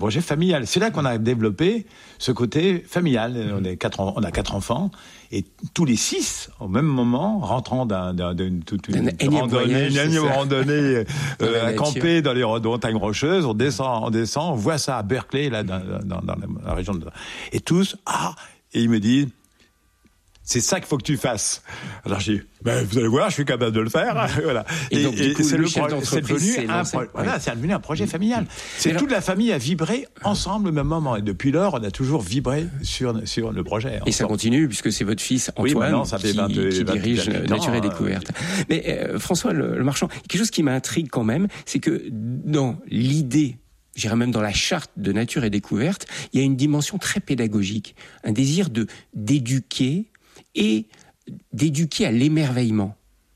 projet familial. C'est là qu'on a développé ce côté familial. On a 4 enfants, et tous les 6, au même moment, rentrant d'une énième randonnée à camper dans les montagnes rocheuses, on descend, on voit ça à Berkeley, là, dans la région de... Et tous, et ils me disent, c'est ça qu'il faut que tu fasses. Alors j'ai dit, vous allez voir, je suis capable de le faire. Voilà. Et donc, du coup, c'est devenu un projet familial. Toute la famille a vibré ensemble au même moment. Et depuis lors, on a toujours vibré sur le projet. Et ça continue, puisque c'est votre fils Antoine qui dirige Nature et Découverte. Mais François Le Marchand, quelque chose qui m'intrigue quand même, c'est que dans l'idée, j'irais même dans la charte de Nature et Découverte, il y a une dimension très pédagogique, un désir d'éduquer et d'éduquer à l'émerveillement.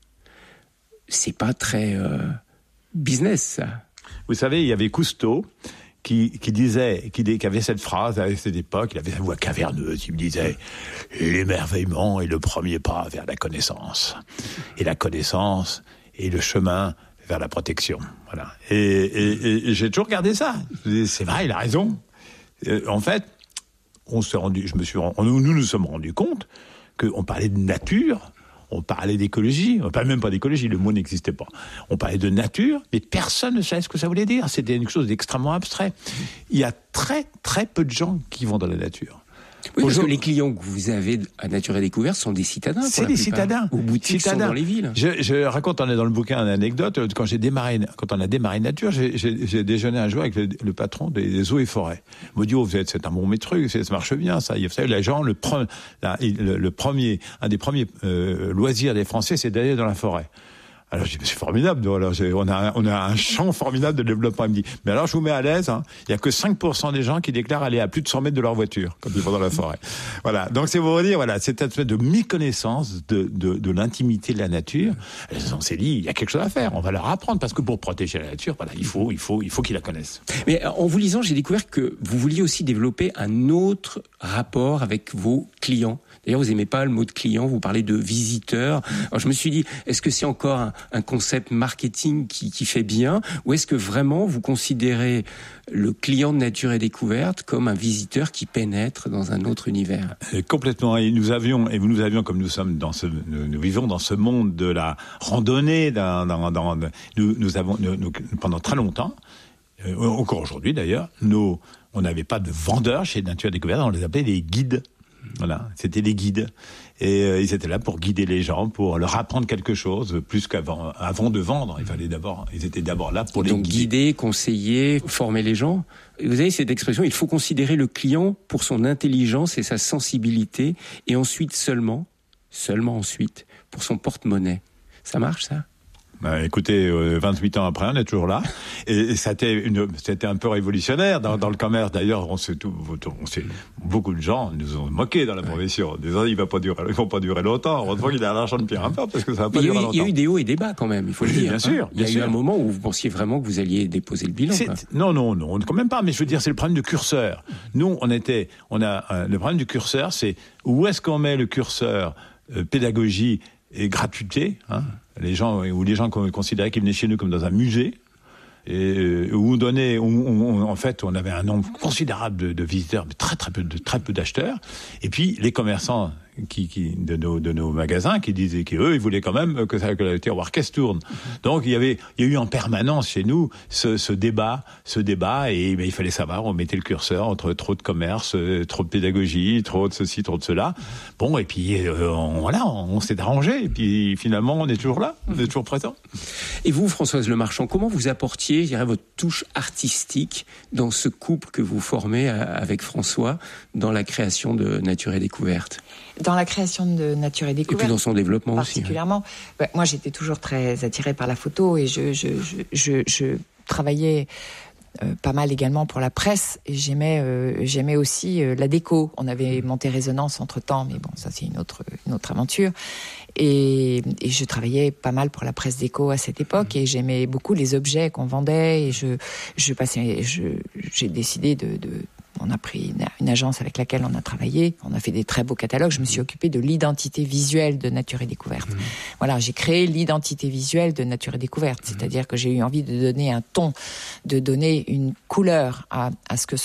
C'est pas très business, ça. Vous savez, il y avait Cousteau qui avait cette phrase à cette époque, il avait sa voix caverneuse, il me disait « L'émerveillement est le premier pas vers la connaissance. Et la connaissance est le chemin vers la protection. » Voilà. Et j'ai toujours regardé ça. C'est vrai, il a raison. En fait, nous nous sommes rendus compte qu'on parlait de nature, on parlait d'écologie, on parlait même pas d'écologie, le mot n'existait pas. On parlait de nature, mais personne ne savait ce que ça voulait dire. C'était une chose d'extrêmement abstrait. Il y a très, très peu de gens qui vont dans la nature. Oui, parce que les clients que vous avez à Nature et Découverte sont des citadins. C'est des citadins. Aux boutiques sont dans les villes. Je raconte, on est dans le bouquin une anecdote. Quand on a démarré Nature, j'ai déjeuné un jour avec le patron des eaux et forêts. Il me dit, c'est un bon métro, ça marche bien, ça. Vous savez, les gens, un des premiers loisirs des Français, c'est d'aller dans la forêt. Alors je dis, c'est formidable, alors, on a un champ formidable de développement. Il me dit, mais alors je vous mets à l'aise, il y a que 5% des gens qui déclarent aller à plus de 100 mètres de leur voiture quand ils vont dans la forêt. Voilà, donc c'est pour vous dire, voilà, cette espèce de méconnaissance de l'intimité de la nature. On s'est dit, il y a quelque chose à faire, on va leur apprendre, parce que pour protéger la nature, voilà, il faut qu'ils la connaissent. Mais en vous lisant, j'ai découvert que vous vouliez aussi développer un autre rapport avec vos clients. D'ailleurs, vous n'aimez pas le mot de client, vous parlez de visiteurs. Alors je me suis dit, est-ce que c'est encore un concept marketing qui fait bien, ou est-ce que vraiment vous considérez le client de Nature et Découverte comme un visiteur qui pénètre dans un autre univers? Complètement. Et nous avions, comme nous sommes nous vivons dans ce monde de la randonnée, nous avons pendant très longtemps, encore aujourd'hui d'ailleurs, on n'avait pas de vendeurs chez Nature et Découverte, on les appelait les guides. Voilà, c'était les guides. Et ils étaient là pour guider les gens, pour leur apprendre quelque chose, plus qu'avant de vendre. Ils étaient d'abord là pour les guider. Donc guider, conseiller, former les gens. Vous avez cette expression, il faut considérer le client pour son intelligence et sa sensibilité, et ensuite seulement ensuite, pour son porte-monnaie. Ça marche, ça ? Écoutez, 28 ans après, on est toujours là. Et c'était un peu révolutionnaire dans le commerce. D'ailleurs, beaucoup de gens nous ont moqué dans la profession, en disant, ils vont pas durer longtemps. Heureusement qu'il a l'argent de Pierre Impair, parce que ça va pas durer longtemps. Il y a eu des hauts et des bas, quand même, il faut le dire. Bien sûr. Il y a eu un moment où vous pensiez vraiment que vous alliez déposer le bilan. Non, quand même pas. Mais je veux dire, c'est le problème du curseur. Nous, le problème du curseur, c'est où est-ce qu'on met le curseur pédagogie et gratuité, les gens considéraient qu'ils venaient chez nous comme dans un musée, et en fait on avait un nombre considérable de visiteurs, mais très peu d'acheteurs, et puis les commerçants de nos magasins qui disaient qu'eux ils voulaient quand même que le tiroir caisse tourne. Donc il y a eu en permanence chez nous ce débat, et il fallait savoir, on mettait le curseur entre trop de commerce, trop de pédagogie, trop de ceci, trop de cela. Bon, et puis on s'est arrangé, et puis finalement on est toujours là, on est toujours présent. Et vous, Françoise Le Marchand, comment vous apportiez, je dirais, votre touche artistique dans ce couple que vous formez avec François dans la création de Nature et Découverte? Dans la création de Nature et Découverte, et puis dans son développement particulièrement, aussi. Moi, j'étais toujours très attirée par la photo, et je travaillais pas mal également pour la presse, et j'aimais aussi la déco. On avait monté Résonance entre-temps, mais bon, ça c'est une autre aventure. Et je travaillais pas mal pour la presse déco à cette époque, et j'aimais beaucoup les objets qu'on vendait, et j'ai décidé on a pris une agence avec laquelle on a travaillé, on a fait des très beaux catalogues. Je me suis occupée de l'identité visuelle de Nature et Découverte. Voilà, j'ai créé l'identité visuelle de Nature et Découverte, c'est-à-dire que j'ai eu envie de donner un ton, de donner une couleur à ce que